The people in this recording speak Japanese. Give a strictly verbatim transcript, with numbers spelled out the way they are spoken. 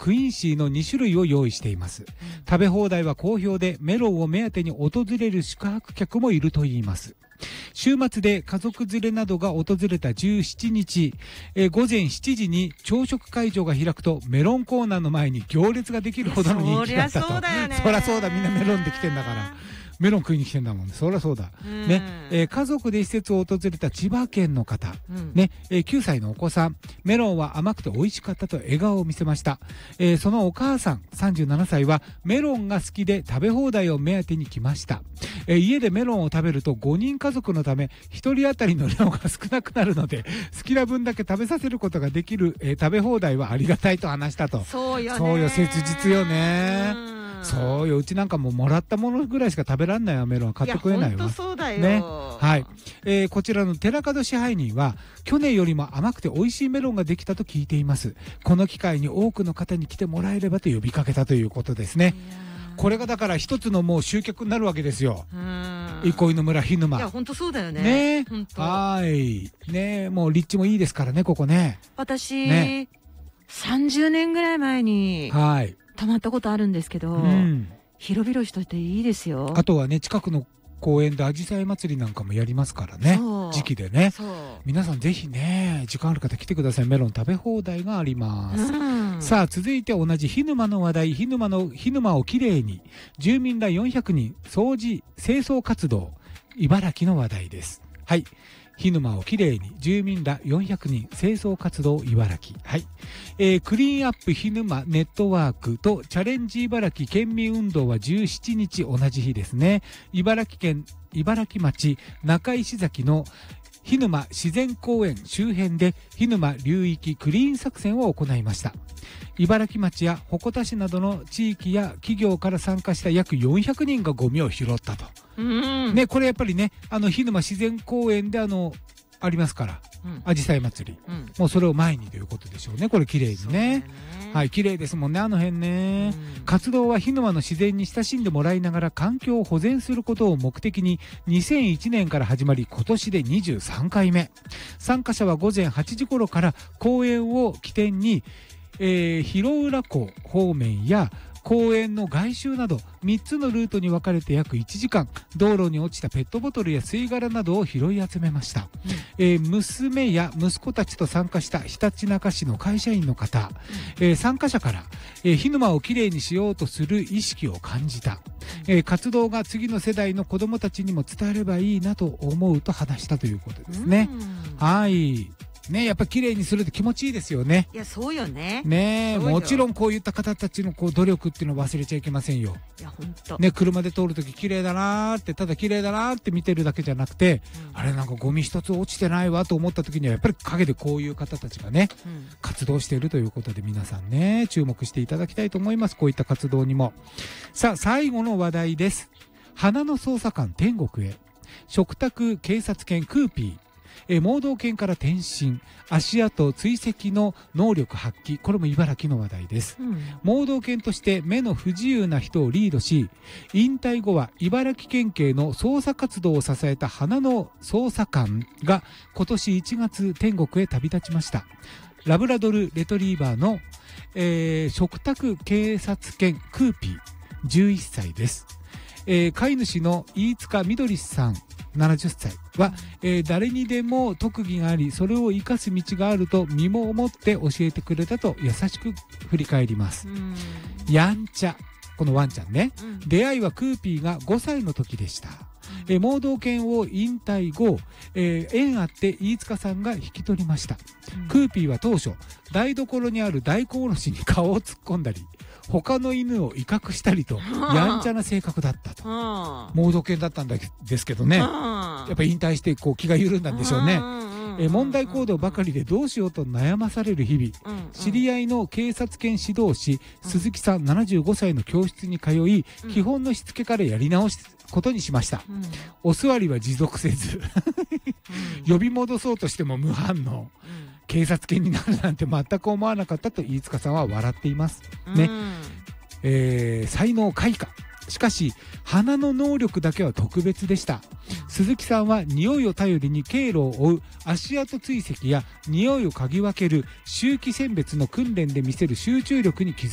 クインシーのに種類を用意しています。食べ放題は好評で、メロンを目当てに訪れる宿泊客もいるといいます。週末で家族連れなどが訪れたじゅうしちにち、えー、午前しちじに朝食会場が開くと、メロンコーナーの前に行列ができるほどの人気だったと。 そりゃそうだよね。 そりゃそうだ、みんなメロンで来てんだから。メロン食いに来てんだもんね。そりゃそうだ。ね、えー、家族で施設を訪れた千葉県の方、うん、ね、えー、きゅうさいのお子さん、メロンは甘くて美味しかったと笑顔を見せました。えー、そのお母さん、さんじゅうななさいはメロンが好きで食べ放題を目当てに来ました。えー、家でメロンを食べるとごにん家族のためひとり当たりの量が少なくなるので、好きな分だけ食べさせることができる、えー、食べ放題はありがたいと話したと。 そうよね。 そうよ、切実よね。そうよ、うちなんかももらったものぐらいしか食べられないわ。メロンは買ってくれないわ。 いや、ほんとそうだよ。 ね、はい、えー、こちらの寺門支配人は、去年よりも甘くて美味しいメロンができたと聞いています。この機会に多くの方に来てもらえればと呼びかけたということですね。これがだから一つのもう集客になるわけですよ。憩いの村涸沼。 いや、本当そうだよね。 ね、はい、ね、もう立地もいいですからね、ここね。 私、ね、さんじゅうねんぐらい前に、はい、泊まったことあるんですけど、うん、広々しといていいですよ。 あとはね、近くの公園であじさい祭りなんかもやりますからね、時期でね。皆さんぜひね、時間ある方来てください。メロン食べ放題があります、うん、さあ続いて同じ涸沼の話題。涸沼の涸沼をきれいに、住民らよんひゃくにん掃除清掃活動、茨城の話題です。はい、涸沼をきれいに、住民らよんひゃくにん清掃活動、茨城。はい、えー、クリーンアップ涸沼ネットワークとチャレンジ茨城県民運動はじゅうしちにち同じ日ですね。茨城県茨城町中石崎の涸沼自然公園周辺で涸沼流域クリーン作戦を行いました。茨城町や鉾田市などの地域や企業から参加した約よんひゃくにんがゴミを拾ったと。うんね、これやっぱりね、あの涸沼自然公園であのありますから、あじさい祭り、うん、もうそれを前にということでしょうね。これ綺麗にね。はい、綺麗ですもんね、あの辺ね。うん、活動は涸沼の自然に親しんでもらいながら環境を保全することを目的ににせんいちねんから始まり、今年でにじゅうさんかいめ。参加者はごぜんはちじ頃から公園を起点に、えー、広浦湖方面や公園の外周などみっつのルートに分かれて約いちじかん、道路に落ちたペットボトルや吸い殻などを拾い集めました。うん、えー、娘や息子たちと参加したひたちなか市の会社員の方、うん、えー、参加者から、えー、涸沼をきれいにしようとする意識を感じた、えー、活動が次の世代の子どもたちにも伝えればいいなと思うと話したということですね。うん、はいね、やっぱ綺麗にするって気持ちいいですよね。 いや、そうよね。 ね、もちろんこういった方たちのこう努力っていうのを忘れちゃいけませんよ。 いや、本当。 ね、車で通るとき綺麗だなーって、ただ綺麗だなーって見てるだけじゃなくて、うん、あれなんかゴミ一つ落ちてないわと思ったときにはやっぱり陰でこういう方たちがね、うん、活動しているということで、皆さんね、注目していただきたいと思います。こういった活動にも。さあ、最後の話題です。花の捜査官天国へ。嘱託警察犬クーピー。えー、盲導犬から転身、足跡追跡の能力発揮。これも茨城の話題です。うん、盲導犬として目の不自由な人をリードし、引退後は茨城県警の捜査活動を支えた花の捜査官が今年いちがつ天国へ旅立ちました。ラブラドルレトリーバーの、えー、嘱託警察犬クーピーじゅういっさいです。えー、飼い主の飯塚みどりさんななじゅっさいは、えー、誰にでも特技があり、それを生かす道があると身ももって教えてくれたと優しく振り返ります。やんちゃ、このワンちゃんね、うん、出会いはクーピーがごさいの時でした。えー、盲導犬を引退後、えー、縁あって飯塚さんが引き取りました。うん、クーピーは当初台所にある大根おろしに顔を突っ込んだり、他の犬を威嚇したりとやんちゃな性格だったと。盲導犬だったんですけどね、やっぱり引退してこう気が緩んだんでしょうね。え問題行動ばかりでどうしようと悩まされる日々、知り合いの警察犬指導士鈴木さんななじゅうごさいの教室に通い、基本のしつけからやり直すことにしました。お座りは持続せず呼び戻そうとしても無反応、警察犬になるなんて全く思わなかったと飯塚さんは笑っていますね。えー、才能開花。しかし鼻の能力だけは特別でした。鈴木さんは匂いを頼りに経路を追う足跡追跡や匂いを嗅ぎ分ける臭気選別の訓練で見せる集中力に気づ